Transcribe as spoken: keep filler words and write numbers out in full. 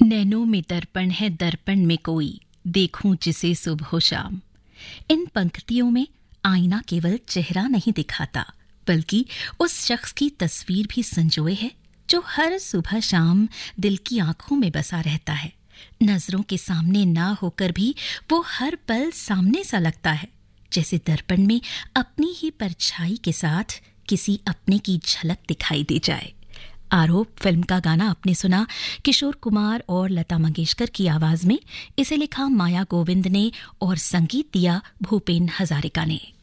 नैनों में दर्पण है, दर्पण में कोई, देखूं जिसे सुबह शाम। इन पंक्तियों में आईना केवल चेहरा नहीं दिखाता, बल्कि उस शख्स की तस्वीर भी संजोए है जो हर सुबह शाम दिल की आंखों में बसा रहता है। नजरों के सामने ना होकर भी वो हर पल सामने सा लगता है, जैसे दर्पण में अपनी ही परछाई के साथ किसी अपने की झलक दिखाई दे जाए। आरोप फिल्म का गाना आपने सुना किशोर कुमार और लता मंगेशकर की आवाज में। इसे लिखा माया गोविंद ने और संगीत दिया भूपेन हजारिका ने।